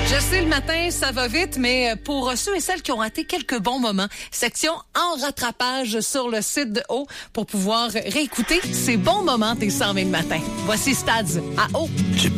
Je sais, le matin, ça va vite, mais pour ceux et celles qui ont raté quelques bons moments, section en rattrapage sur le site de O pour pouvoir réécouter ces bons moments des 120 le matin. Voici Stads à O.